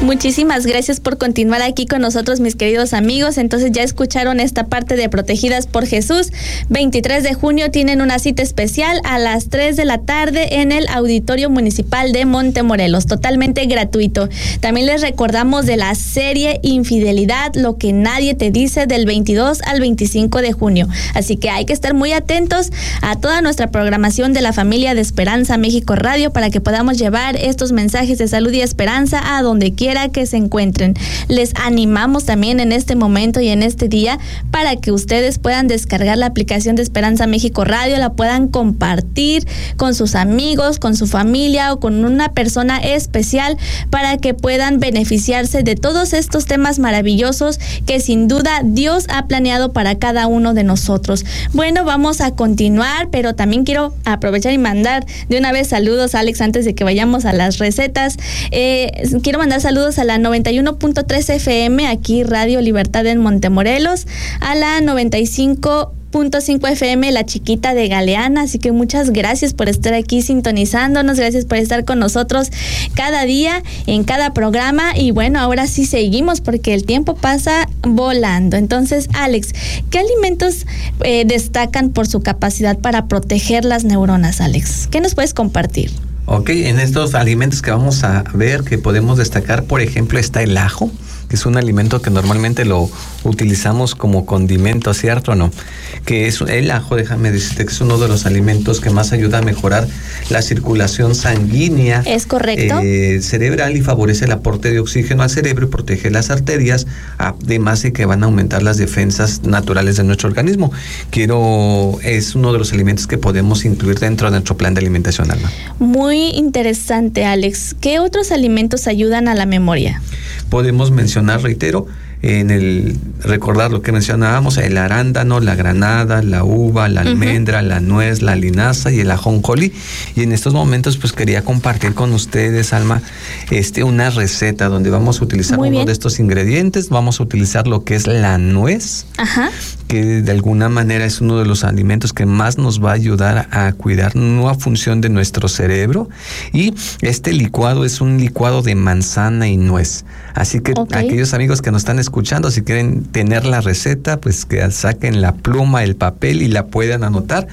Muchísimas gracias por continuar aquí con nosotros, mis queridos amigos. Entonces ya escucharon esta parte de Protegidas por Jesús. 23 de junio tienen una cita especial a las 3 de la tarde en el Auditorio Municipal de Montemorelos, totalmente gratuito. También les recordamos de la serie Infidelidad, lo que nadie te dice, del 22 al 25 de junio. Así que hay que estar muy atentos a toda nuestra programación de la familia de Esperanza México Radio para que podamos llevar estos mensajes de salud y esperanza a donde quiera que se encuentren. Les animamos también en este momento y en este día para que ustedes puedan descargar la aplicación de Esperanza México Radio, la puedan compartir con sus amigos, con su familia o con una persona especial para que puedan beneficiarse de todos estos temas maravillosos que sin duda Dios ha planeado para cada uno de nosotros. Bueno, vamos a continuar, pero también quiero aprovechar y mandar de una vez saludos, Alex, antes de que vayamos a las recetas. Quiero mandar saludos a la 91.3 FM, aquí Radio Libertad en Montemorelos, a la 95.5 FM, La Chiquita de Galeana. Así que muchas gracias por estar aquí sintonizándonos, gracias por estar con nosotros cada día, en cada programa. Y bueno, ahora sí seguimos porque el tiempo pasa volando. Entonces, Alex, ¿qué alimentos destacan por su capacidad para proteger las neuronas, Alex? ¿Qué nos puedes compartir? Ok, en estos alimentos que vamos a ver que podemos destacar, por ejemplo, está el ajo, que es un alimento que normalmente lo utilizamos como condimento, ¿cierto o no? Que es el ajo, déjame decirte que es uno de los alimentos que más ayuda a mejorar la circulación sanguínea. ¿Es correcto? Cerebral, y favorece el aporte de oxígeno al cerebro y protege las arterias, además de que van a aumentar las defensas naturales de nuestro organismo. Es uno de los alimentos que podemos incluir dentro de nuestro plan de alimentación, Alma. Muy interesante, Alex. ¿Qué otros alimentos ayudan a la memoria? Podemos mencionar, reitero, recordar lo que mencionábamos: el arándano, la granada, la uva, la almendra, la nuez, la linaza y el ajonjolí. Y en estos momentos pues quería compartir con ustedes, Alma, una receta donde vamos a utilizar uno de estos ingredientes. Vamos a utilizar lo que es la nuez, que de alguna manera es uno de los alimentos que más nos va a ayudar a cuidar nueva función de nuestro cerebro. Y este licuado es un licuado de manzana y nuez. Así que aquellos amigos que nos están escuchando, si quieren tener la receta, pues que saquen la pluma, el papel y la puedan anotar.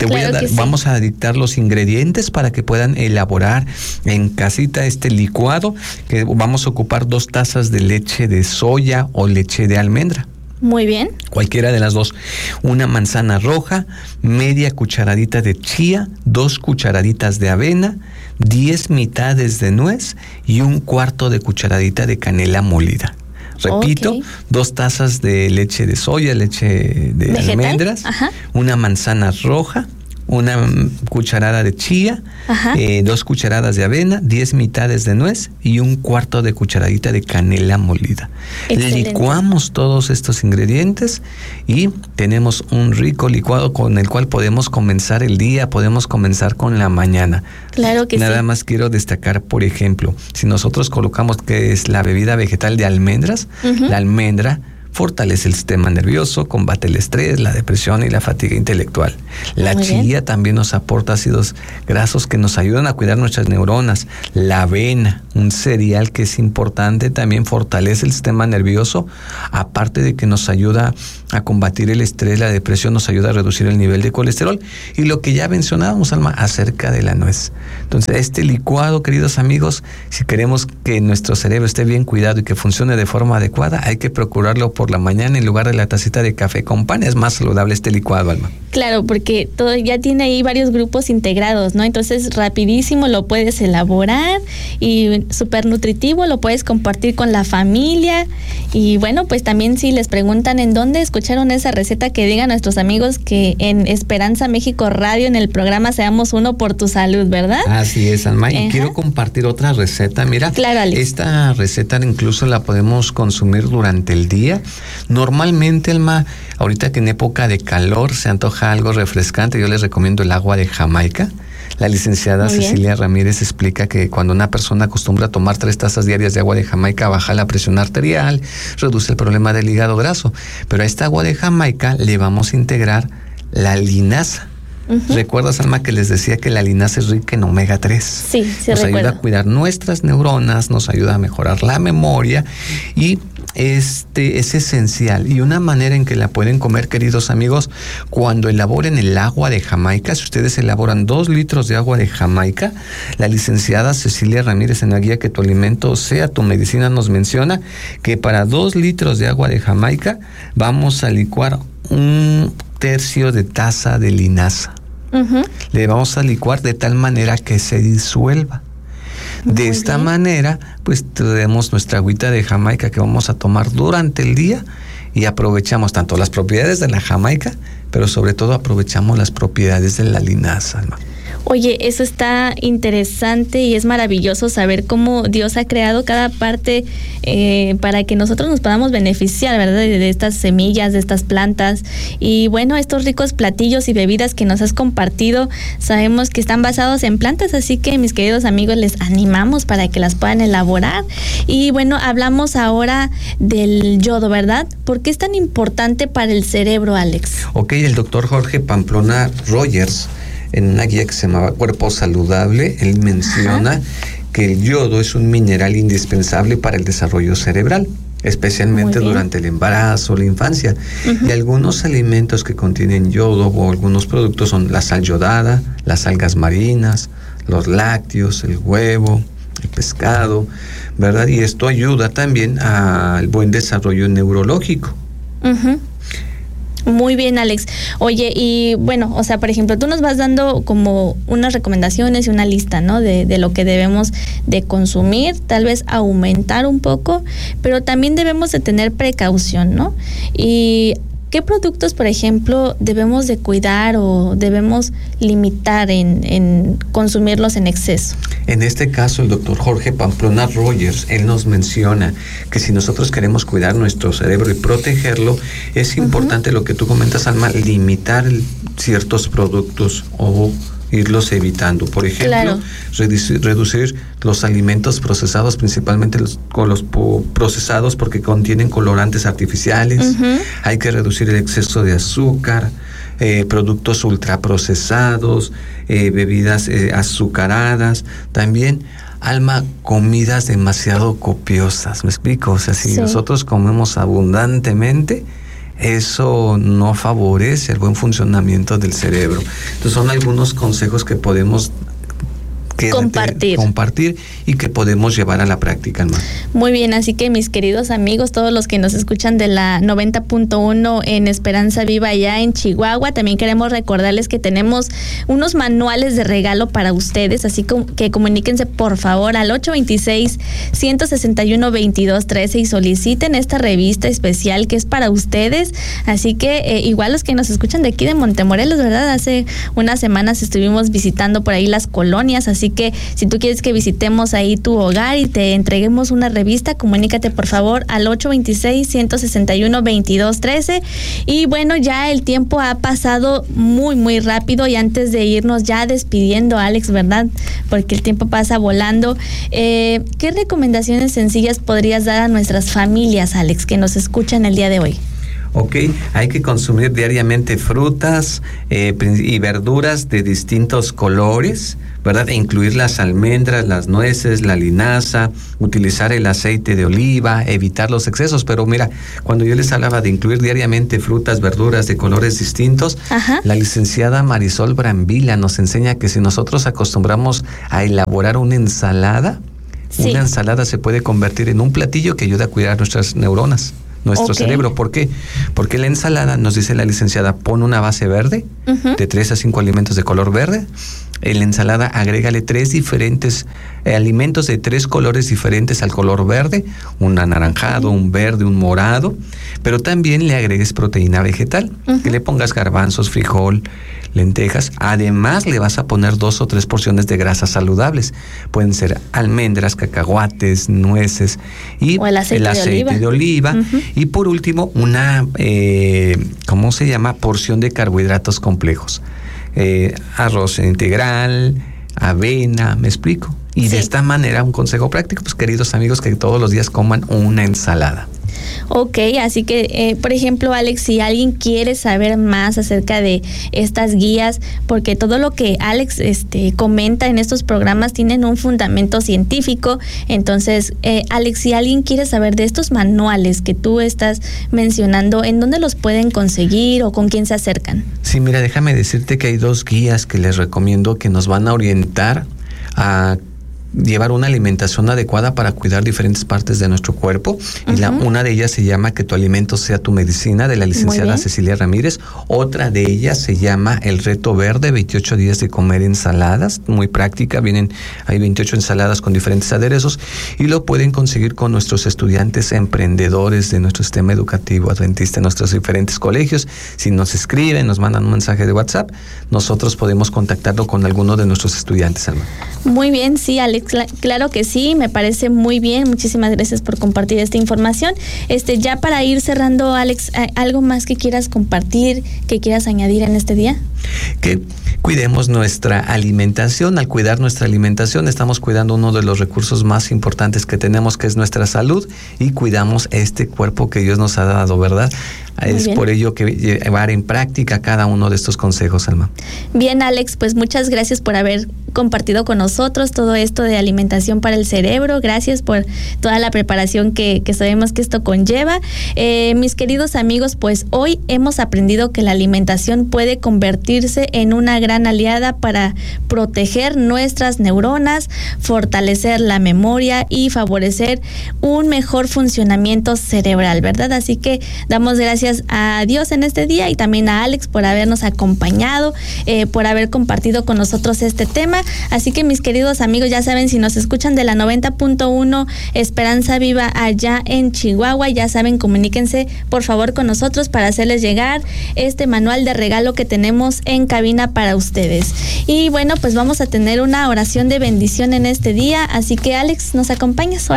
Vamos a dictar los ingredientes para que puedan elaborar en casita este licuado, que vamos a ocupar 2 tazas de leche de soya o leche de almendra. Muy bien. Cualquiera de las dos. Una manzana roja, media cucharadita de chía, 2 cucharaditas de avena, 10 mitades de nuez y 1/4 de cucharadita de canela molida. Repito, 2 tazas de leche de soya, leche de almendras, una manzana roja, una cucharada de chía, 2 cucharadas de avena, 10 mitades de nuez y 1/4 de cucharadita de canela molida. Excelente. Licuamos todos estos ingredientes y tenemos un rico licuado con el cual podemos comenzar el día, podemos comenzar con la mañana. Claro que Nada más quiero destacar, por ejemplo, si nosotros colocamos que es la bebida vegetal de almendras, la almendra fortalece el sistema nervioso, combate el estrés, la depresión y la fatiga intelectual. La chía también nos aporta ácidos grasos que nos ayudan a cuidar nuestras neuronas. La avena, un cereal que es importante, también fortalece el sistema nervioso, aparte de que nos ayuda a combatir el estrés, la depresión, nos ayuda a reducir el nivel de colesterol. Y lo que ya mencionábamos, Alma, acerca de la nuez. Entonces, este licuado, queridos amigos, si queremos que nuestro cerebro esté bien cuidado y que funcione de forma adecuada, hay que procurarlo por la mañana en lugar de la tacita de café con pan. Es más saludable este licuado, Alma. Claro, porque todo ya tiene ahí varios grupos integrados, ¿no? Entonces, rapidísimo lo puedes elaborar y súper nutritivo, lo puedes compartir con la familia. Y bueno, pues también si les preguntan en dónde escucharon esa receta, que digan a nuestros amigos que en Esperanza México Radio, en el programa Seamos Uno por tu Salud, ¿verdad? Así es, Alma. Y quiero compartir otra receta. Mira, claro, Alex. Esta receta incluso la podemos consumir durante el día. Normalmente, Alma, ahorita que en época de calor se antoja algo refrescante, yo les recomiendo el agua de Jamaica. La licenciada Cecilia Ramírez explica que cuando una persona acostumbra a tomar 3 tazas diarias de agua de Jamaica, baja la presión arterial, reduce el problema del hígado graso. Pero a esta agua de Jamaica le vamos a integrar la linaza. ¿Recuerdas, Alma, que les decía que la linaza es rica en omega 3? Sí, nos recuerdo. Ayuda a cuidar nuestras neuronas, nos ayuda a mejorar la memoria y es esencial. Y una manera en que la pueden comer, queridos amigos, cuando elaboren el agua de Jamaica, si ustedes elaboran 2 litros de agua de Jamaica, la licenciada Cecilia Ramírez en la guía Que tu alimento sea tu medicina nos menciona que para 2 litros de agua de Jamaica vamos a licuar 1/3 de taza de linaza. Le vamos a licuar de tal manera que se disuelva. De esta manera, pues tenemos nuestra agüita de Jamaica que vamos a tomar durante el día y aprovechamos tanto las propiedades de la Jamaica, pero sobre todo aprovechamos las propiedades de la linaza, Alma. Oye, eso está interesante y es maravilloso saber cómo Dios ha creado cada parte para que nosotros nos podamos beneficiar, ¿verdad? De estas semillas, de estas plantas. Y bueno, estos ricos platillos y bebidas que nos has compartido, sabemos que están basados en plantas, así que mis queridos amigos, les animamos para que las puedan elaborar. Y bueno, hablamos ahora del yodo, ¿verdad? ¿Por qué es tan importante para el cerebro, Alex? Ok, el doctor Jorge Pamplona Rogers, en una guía que se llamaba Cuerpo Saludable, él menciona que el yodo es un mineral indispensable para el desarrollo cerebral, especialmente durante el embarazo, la infancia. Y algunos alimentos que contienen yodo o algunos productos son la sal yodada, las algas marinas, los lácteos, el huevo, el pescado, ¿verdad? Y esto ayuda también al buen desarrollo neurológico. Muy bien, Alex. Oye, y bueno, o sea, por ejemplo, tú nos vas dando como unas recomendaciones y una lista, ¿no? De lo que debemos de consumir, tal vez aumentar un poco, pero también debemos de tener precaución, ¿no? Y ¿qué productos, por ejemplo, debemos de cuidar o debemos limitar en consumirlos en exceso? En este caso, el doctor Jorge Pamplona Rogers, él nos menciona que si nosotros queremos cuidar nuestro cerebro y protegerlo, es importante lo que tú comentas, Alma, limitar ciertos productos o irlos evitando. Por ejemplo, reducir los alimentos procesados, principalmente los procesados porque contienen colorantes artificiales. Hay que reducir el exceso de azúcar, productos ultraprocesados, bebidas azucaradas. También, Alma, comidas demasiado copiosas. ¿Me explico? O sea, si nosotros comemos abundantemente, eso no favorece el buen funcionamiento del cerebro. Entonces son algunos consejos que podemos compartir y que podemos llevar a la práctica, Alma. Muy bien, así que mis queridos amigos, todos los que nos escuchan de la 90.1 en Esperanza Viva allá en Chihuahua, también queremos recordarles que tenemos unos manuales de regalo para ustedes, así que comuníquense por favor al 826-161-2213 y soliciten esta revista especial que es para ustedes. Así que igual los que nos escuchan de aquí de Montemorelos, ¿verdad? Hace unas semanas estuvimos visitando por ahí las colonias, así que si tú quieres que visitemos ahí tu hogar y te entreguemos una revista, comunícate por favor al 826-161-2213. Y bueno, ya el tiempo ha pasado muy, muy rápido y antes de irnos ya despidiendo, Alex, ¿verdad? Porque el tiempo pasa volando. ¿Qué recomendaciones sencillas podrías dar a nuestras familias, Alex, que nos escuchan el día de hoy? Ok, hay que consumir diariamente frutas y verduras de distintos colores, ¿verdad? E incluir las almendras, las nueces, la linaza, utilizar el aceite de oliva, evitar los excesos. Pero mira, cuando yo les hablaba de incluir diariamente frutas, verduras de colores distintos, la licenciada Marisol Brambila nos enseña que si nosotros acostumbramos a elaborar una ensalada se puede convertir en un platillo que ayuda a cuidar nuestras neuronas, nuestro cerebro. ¿Por qué? Porque la ensalada, nos dice la licenciada, pone una base verde, de 3 a 5 alimentos de color verde. En la ensalada agrégale 3 diferentes alimentos de 3 colores diferentes al color verde, un anaranjado, un verde, un morado, pero también le agregues proteína vegetal, que le pongas garbanzos, frijol, lentejas. Además le vas a poner 2 o 3 porciones de grasas saludables. Pueden ser almendras, cacahuates, nueces y el aceite de oliva. Y por último, una, ¿cómo se llama? Porción de carbohidratos complejos. Arroz integral, avena, ¿me explico? Y de esta manera, un consejo práctico, pues queridos amigos, que todos los días coman una ensalada. Ok, así que, por ejemplo, Alex, si alguien quiere saber más acerca de estas guías, porque todo lo que Alex comenta en estos programas tienen un fundamento científico, entonces, Alex, si alguien quiere saber de estos manuales que tú estás mencionando, ¿en dónde los pueden conseguir o con quién se acercan? Sí, mira, déjame decirte que hay 2 guías que les recomiendo que nos van a orientar a llevar una alimentación adecuada para cuidar diferentes partes de nuestro cuerpo. Y una de ellas se llama Que tu alimento sea tu medicina, de la licenciada Cecilia Ramírez. Otra de ellas se llama El reto verde, 28 días de comer ensaladas, muy práctica. Hay 28 ensaladas con diferentes aderezos y lo pueden conseguir con nuestros estudiantes emprendedores de nuestro sistema educativo adventista en nuestros diferentes colegios. Si nos escriben, nos mandan un mensaje de WhatsApp, nosotros podemos contactarlo con alguno de nuestros estudiantes, Alma. Muy bien, sí, Alex, claro que sí, me parece muy bien. Muchísimas gracias por compartir esta información. Ya para ir cerrando, Alex, ¿algo más que quieras compartir, que quieras añadir en este día? Que cuidemos nuestra alimentación. Al cuidar nuestra alimentación, estamos cuidando uno de los recursos más importantes que tenemos, que es nuestra salud, y cuidamos este cuerpo que Dios nos ha dado, ¿verdad? Es por ello que llevar en práctica cada uno de estos consejos, Alma. Bien, Alex, pues muchas gracias por haber compartido con nosotros todo esto de alimentación para el cerebro. Gracias por toda la preparación que sabemos que esto conlleva. Mis queridos amigos, pues hoy hemos aprendido que la alimentación puede convertirse en una gran aliada para proteger nuestras neuronas, fortalecer la memoria y favorecer un mejor funcionamiento cerebral, ¿verdad? Así que damos gracias a Dios en este día y también a Alex por habernos acompañado, por haber compartido con nosotros este tema. Así que mis queridos amigos, ya saben, si nos escuchan de la 90.1 Esperanza Viva allá en Chihuahua, ya saben, comuníquense por favor con nosotros para hacerles llegar este manual de regalo que tenemos en cabina para ustedes. Y bueno, pues vamos a tener una oración de bendición en este día, así que Alex, ¿nos acompañas?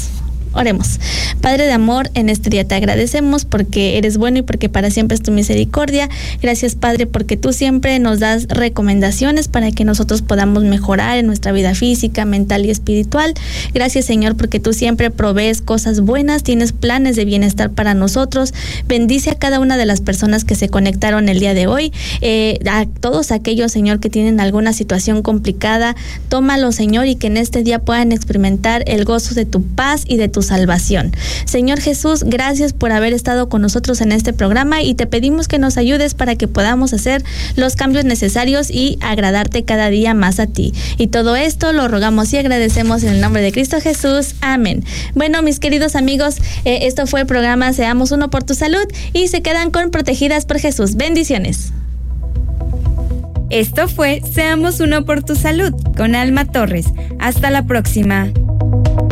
Oremos. Padre de amor, en este día te agradecemos porque eres bueno y porque para siempre es tu misericordia. Gracias, Padre, porque tú siempre nos das recomendaciones para que nosotros podamos mejorar en nuestra vida física, mental y espiritual. Gracias, Señor, porque tú siempre provees cosas buenas, tienes planes de bienestar para nosotros. Bendice a cada una de las personas que se conectaron el día de hoy, a todos aquellos, Señor, que tienen alguna situación complicada. Tómalo, Señor, y que en este día puedan experimentar el gozo de tu paz y de tu salvación. Señor Jesús, gracias por haber estado con nosotros en este programa y te pedimos que nos ayudes para que podamos hacer los cambios necesarios y agradarte cada día más a ti. Y todo esto lo rogamos y agradecemos en el nombre de Cristo Jesús. Amén. Bueno, mis queridos amigos, esto fue el programa Seamos Uno por tu Salud y se quedan con Protegidas por Jesús. Bendiciones. Esto fue Seamos Uno por tu Salud con Alma Torres. Hasta la próxima.